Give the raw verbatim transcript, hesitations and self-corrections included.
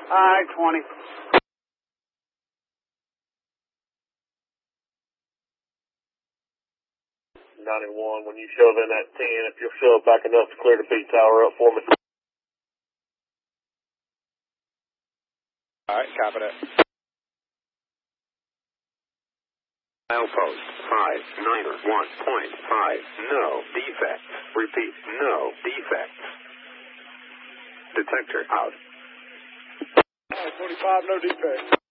right, twenty. ninety-one, when you shove in that ten, if you'll shove back enough to clear the feed tower up for me. All right, copy that. Milepost five niner one point five, no defects. Repeat, no defects. Detector out. forty-five, no defects.